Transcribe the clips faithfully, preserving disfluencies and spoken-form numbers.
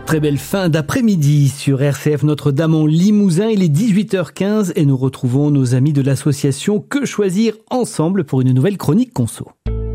Très belle fin d'après-midi sur R C F Notre-Dame en Limousin. Il est dix-huit heures quinze et nous retrouvons nos amis de l'association Que Choisir ensemble pour une nouvelle chronique conso.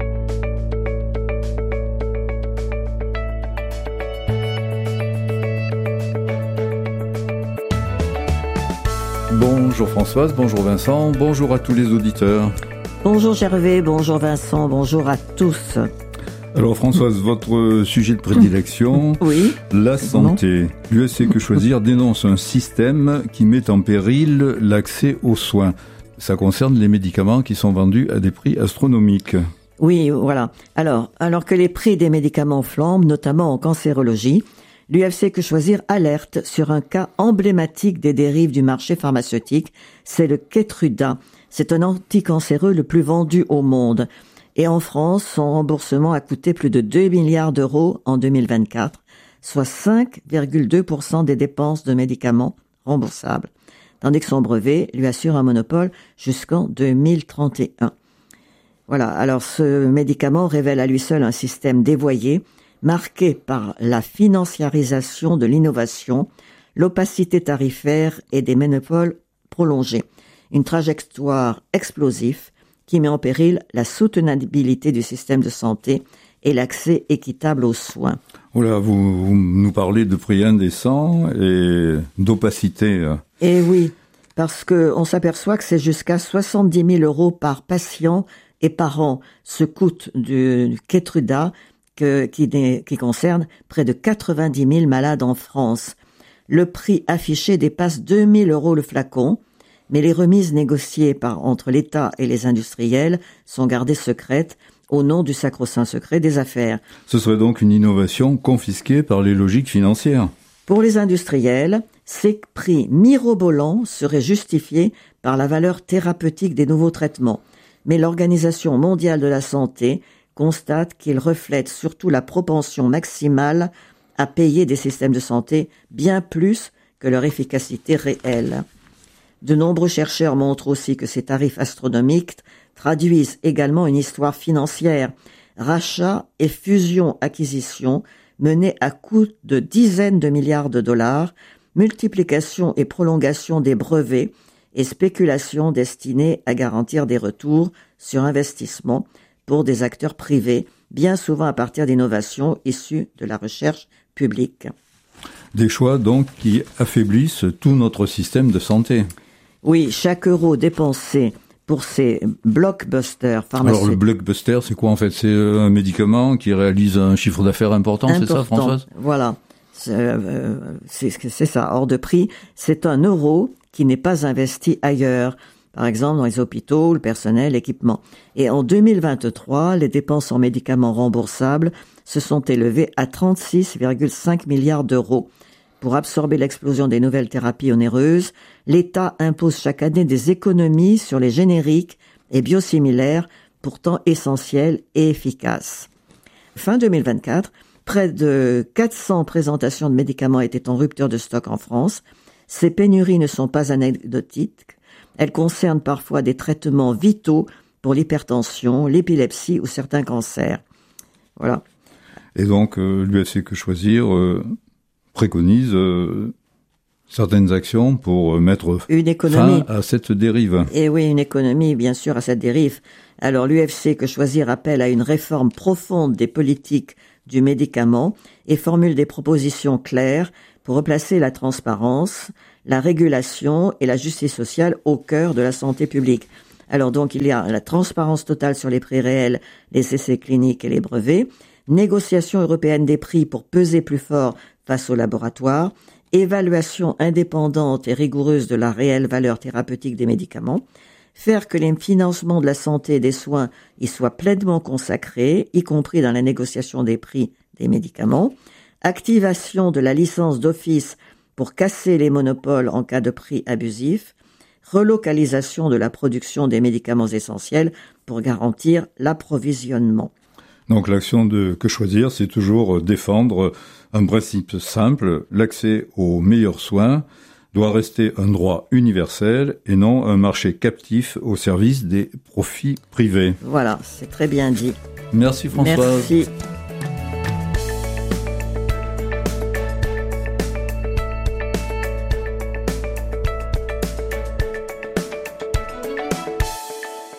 Bonjour Françoise, bonjour Vincent, bonjour à tous les auditeurs. Bonjour Gervais, bonjour Vincent, bonjour à tous. Alors Françoise, votre sujet de prédilection, oui, la santé. L'U F C Que Choisir dénonce un système qui met en péril l'accès aux soins. Ça concerne les médicaments qui sont vendus à des prix astronomiques. Oui, voilà. Alors, alors que les prix des médicaments flambent, notamment en cancérologie, l'U F C Que Choisir alerte sur un cas emblématique des dérives du marché pharmaceutique, c'est le Keytruda. C'est un anticancéreux le plus vendu au monde. Et en France, son remboursement a coûté plus de deux milliards d'euros en deux mille vingt-quatre, soit cinq virgule deux pour cent des dépenses de médicaments remboursables, tandis que son brevet lui assure un monopole jusqu'en deux mille trente et un. Voilà, alors ce médicament révèle à lui seul un système dévoyé, marqué par la financiarisation de l'innovation, l'opacité tarifaire et des monopoles prolongés. Une trajectoire explosive qui met en péril la soutenabilité du système de santé et l'accès équitable aux soins. Voilà, vous, vous nous parlez de prix indécents et d'opacité. Et oui, parce que on s'aperçoit que c'est jusqu'à soixante-dix mille euros par patient et par an ce coût du, du Keytruda que, qui, qui concerne près de quatre-vingt-dix mille malades en France. Le prix affiché dépasse deux mille euros le flacon, mais les remises négociées par, entre l'État et les industriels sont gardées secrètes au nom du sacro-saint secret des affaires. Ce serait donc une innovation confisquée par les logiques financières. Pour les industriels, ces prix mirobolants seraient justifiés par la valeur thérapeutique des nouveaux traitements. Mais l'Organisation mondiale de la santé constate qu'ils reflètent surtout la propension maximale à payer des systèmes de santé bien plus que leur efficacité réelle. De nombreux chercheurs montrent aussi que ces tarifs astronomiques traduisent également une histoire financière. Rachats et fusions-acquisitions menés à coût de dizaines de milliards de dollars, multiplication et prolongation des brevets et spéculations destinées à garantir des retours sur investissement pour des acteurs privés, bien souvent à partir d'innovations issues de la recherche publique. Des choix donc qui affaiblissent tout notre système de santé. Oui, chaque euro dépensé pour ces blockbusters pharmaceutiques. Alors le blockbuster, c'est quoi en fait? C'est un médicament qui réalise un chiffre d'affaires important, important, c'est ça Françoise? Voilà, c'est, euh, c'est, c'est ça, hors de prix. C'est un euro qui n'est pas investi ailleurs, par exemple dans les hôpitaux, le personnel, l'équipement. Et en deux mille vingt-trois, les dépenses en médicaments remboursables se sont élevées à trente-six virgule cinq milliards d'euros. Pour absorber l'explosion des nouvelles thérapies onéreuses, l'État impose chaque année des économies sur les génériques et biosimilaires, pourtant essentiels et efficaces. Fin deux mille vingt-quatre, près de quatre cents présentations de médicaments étaient en rupture de stock en France. Ces pénuries ne sont pas anecdotiques. Elles concernent parfois des traitements vitaux pour l'hypertension, l'épilepsie ou certains cancers. Voilà. Et donc, euh, l'U F C Que Choisir euh, préconise euh, certaines actions pour mettre une économie. fin à cette dérive. Et oui, une économie, bien sûr, à cette dérive. Alors, l'U F C Que Choisir appelle à une réforme profonde des politiques du médicament et formule des propositions claires pour replacer la transparence, la régulation et la justice sociale au cœur de la santé publique. Alors donc, il y a la transparence totale sur les prix réels, les essais cliniques et les brevets, négociation européenne des prix pour peser plus fort face aux laboratoires, évaluation indépendante et rigoureuse de la réelle valeur thérapeutique des médicaments, faire que les financements de la santé et des soins y soient pleinement consacrés, y compris dans la négociation des prix des médicaments, activation de la licence d'office pour casser les monopoles en cas de prix abusifs, relocalisation de la production des médicaments essentiels pour garantir l'approvisionnement. Donc l'action de Que Choisir, c'est toujours défendre un principe simple, l'accès aux meilleurs soins doit rester un droit universel et non un marché captif au service des profits privés. Voilà, c'est très bien dit. Merci Françoise. Merci.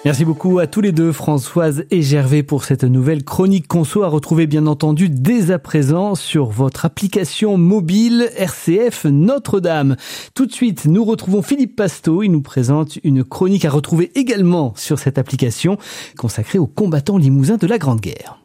Merci beaucoup à tous les deux, Françoise et Gervais, pour cette nouvelle chronique conso à retrouver bien entendu dès à présent sur votre application mobile R C F Notre-Dame. Tout de suite, nous retrouvons Philippe Pasteau. Il nous présente une chronique à retrouver également sur cette application consacrée aux combattants limousins de la Grande Guerre.